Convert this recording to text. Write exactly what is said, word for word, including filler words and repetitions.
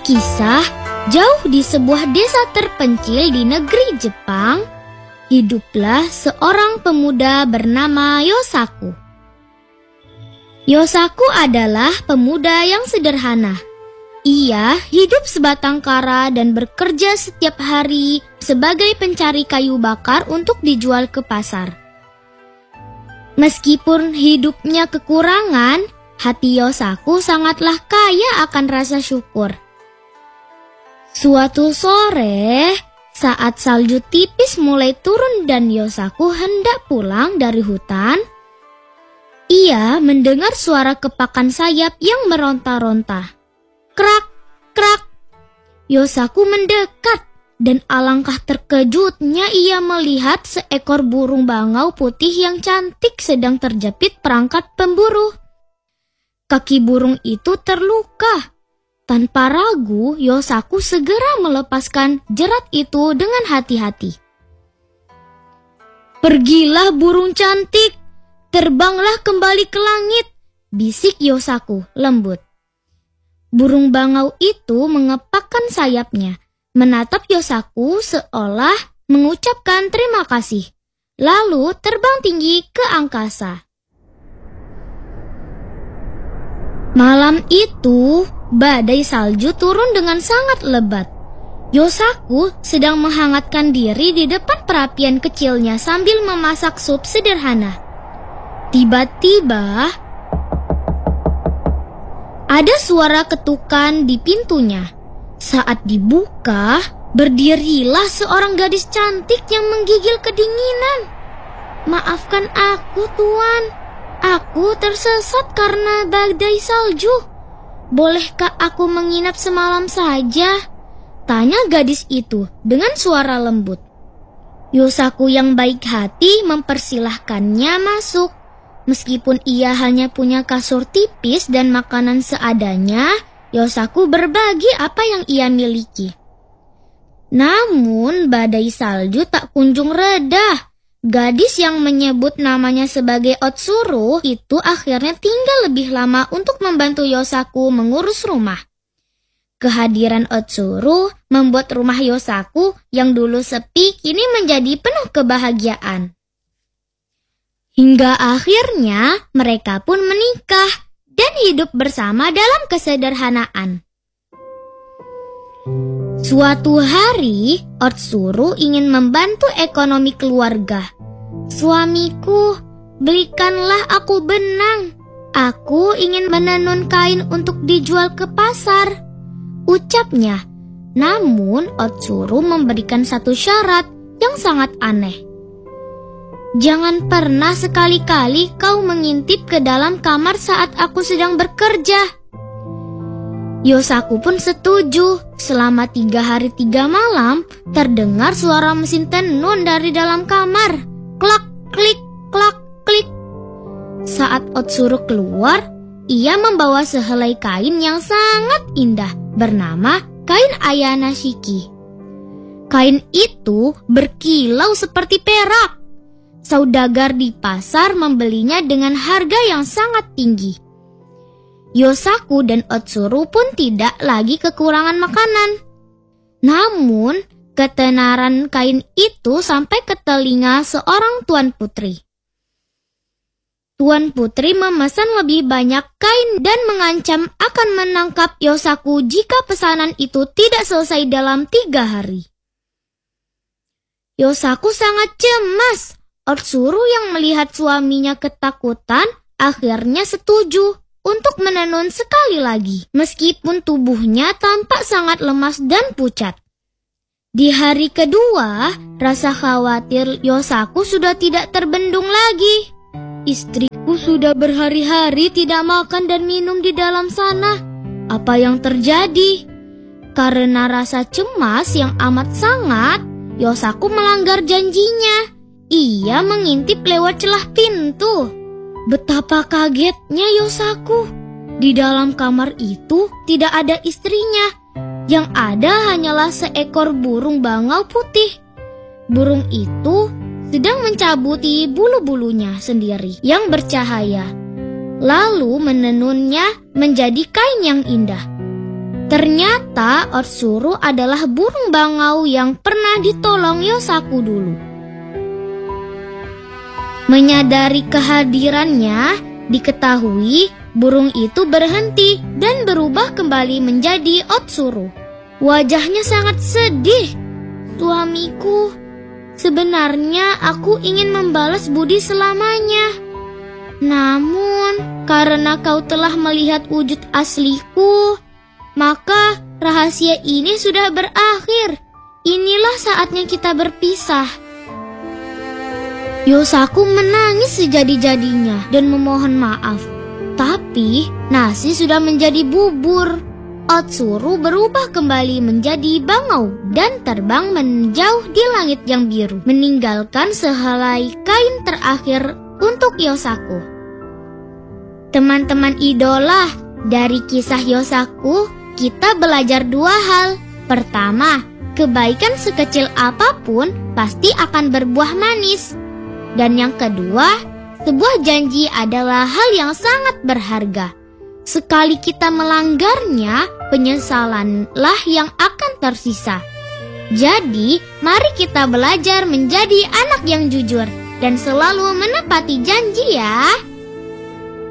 Kisah jauh di sebuah desa terpencil di negeri Jepang, hiduplah seorang pemuda bernama Yosaku. Yosaku adalah pemuda yang sederhana. Ia hidup sebatang kara dan bekerja setiap hari sebagai pencari kayu bakar untuk dijual ke pasar. Meskipun hidupnya kekurangan, hati Yosaku sangatlah kaya akan rasa syukur. Suatu sore, saat salju tipis mulai turun dan Yosaku hendak pulang dari hutan, ia mendengar suara kepakan sayap yang meronta-ronta. Krak, krak. Yosaku mendekat dan alangkah terkejutnya ia melihat seekor burung bangau putih yang cantik sedang terjepit perangkap pemburu. Kaki burung itu terluka. Tanpa ragu, Yosaku segera melepaskan jerat itu dengan hati-hati. "Pergilah burung cantik, terbanglah kembali ke langit," bisik Yosaku lembut. Burung bangau itu mengepakkan sayapnya, menatap Yosaku seolah mengucapkan terima kasih, lalu terbang tinggi ke angkasa. Malam itu, badai salju turun dengan sangat lebat. Yosaku sedang menghangatkan diri di depan perapian kecilnya sambil memasak sup sederhana. Tiba-tiba, ada suara ketukan di pintunya. Saat dibuka, berdirilah seorang gadis cantik yang menggigil kedinginan. "Maafkan aku, Tuan. Aku tersesat karena badai salju. Bolehkah aku menginap semalam saja?" tanya gadis itu dengan suara lembut. Yosaku yang baik hati mempersilahkannya masuk. Meskipun ia hanya punya kasur tipis dan makanan seadanya, Yosaku berbagi apa yang ia miliki. Namun badai salju tak kunjung reda. Gadis yang menyebut namanya sebagai Otsuru itu akhirnya tinggal lebih lama untuk membantu Yosaku mengurus rumah. Kehadiran Otsuru membuat rumah Yosaku yang dulu sepi kini menjadi penuh kebahagiaan. Hingga akhirnya mereka pun menikah dan hidup bersama dalam kesederhanaan. Suatu hari, Otsuru ingin membantu ekonomi keluarga. "Suamiku, belikanlah aku benang. Aku ingin menenun kain untuk dijual ke pasar," ucapnya. Namun, Otsuru memberikan satu syarat yang sangat aneh. "Jangan pernah sekali-kali kau mengintip ke dalam kamar saat aku sedang bekerja." Yosaku pun setuju. Selama tiga hari tiga malam, terdengar suara mesin tenun dari dalam kamar. Klak, klik, klak, klik. Saat Otsuru keluar, ia membawa sehelai kain yang sangat indah bernama kain Ayana Shiki. Kain itu berkilau seperti perak. Saudagar di pasar membelinya dengan harga yang sangat tinggi. Yosaku dan Otsuru pun tidak lagi kekurangan makanan. Namun, ketenaran kain itu sampai ke telinga seorang tuan putri. Tuan putri memesan lebih banyak kain dan mengancam akan menangkap Yosaku jika pesanan itu tidak selesai dalam tiga hari. Yosaku sangat cemas. Otsuru yang melihat suaminya ketakutan akhirnya setuju untuk menenun sekali lagi, meskipun tubuhnya tampak sangat lemas dan pucat. Di hari kedua, rasa khawatir Yosaku sudah tidak terbendung lagi. "Istriku sudah berhari-hari tidak makan dan minum di dalam sana. Apa yang terjadi?" Karena rasa cemas yang amat sangat, Yosaku melanggar janjinya. Ia mengintip lewat celah pintu. Betapa kagetnya Yosaku. Di dalam kamar itu tidak ada istrinya. Yang ada hanyalah seekor burung bangau putih. Burung itu sedang mencabuti bulu-bulunya sendiri yang bercahaya, lalu menenunnya menjadi kain yang indah. Ternyata Otsuru adalah burung bangau yang pernah ditolong Yosaku dulu. Menyadari kehadirannya, diketahui burung itu berhenti dan berubah kembali menjadi Otsuru. Wajahnya sangat sedih. Suamiku, sebenarnya aku ingin membalas budi selamanya. Namun, karena kau telah melihat wujud asliku, maka rahasia ini sudah berakhir. Inilah saatnya kita berpisah. Yosaku menangis sejadi-jadinya dan memohon maaf. Tapi nasi sudah menjadi bubur. Otsuru berubah kembali menjadi bangau dan terbang menjauh di langit yang biru, meninggalkan sehelai kain terakhir untuk Yosaku. Teman-teman idola, dari kisah Yosaku kita belajar dua hal. Pertama, kebaikan sekecil apapun pasti akan berbuah manis. Dan yang kedua, sebuah janji adalah hal yang sangat berharga. Sekali kita melanggarnya, penyesalanlah yang akan tersisa. Jadi, mari kita belajar menjadi anak yang jujur dan selalu menepati janji ya.